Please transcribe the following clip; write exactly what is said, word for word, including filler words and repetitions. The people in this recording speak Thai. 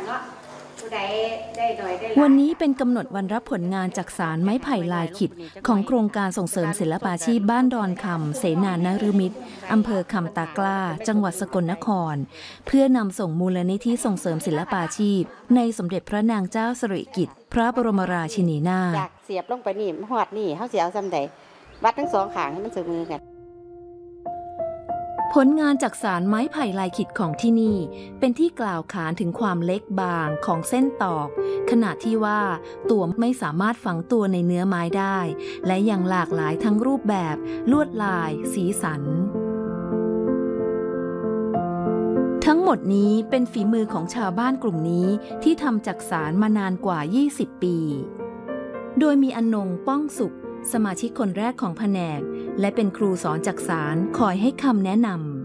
เนาะผู้ใดได้หน่อยได้วันนี้เป็นกำหนดวันรับผลงานจากสารไม้ไผ่ลายขิดของโครงการส่งเสริมศิลปาชีพบ้านดอนคำเสนานฤมิตรอำเภอคำตากล้าจังหวัดสกลนครเพื่อนำส่งมูลนิธิส่งเสริมศิลปาชีพในสมเด็จพระนางเจ้าสิริกิติ์พระบรมราชินีนาถอยากเสียบลงไปนี่หอดนี่เขาเสียเอาซ้ำใดวัดทั้งสองข้างให้มันเสมอกันผลงานจากสารไม้ไผ่ลายขิดของที่นี่เป็นที่กล่าวขานถึงความเล็กบางของเส้นตอกขณะที่ว่าตัวไม่สามารถฝังตัวในเนื้อไม้ได้และยังหลากหลายทั้งรูปแบบลวดลายสีสันทั้งหมดนี้เป็นฝีมือของชาวบ้านกลุ่มนี้ที่ทำจักสานมานานกว่ายี่สิบปีโดยมีอนงป้องสุขสมาชิกคนแรกของแผนกและเป็นครูสอนจักสานคอยให้คำแนะนำ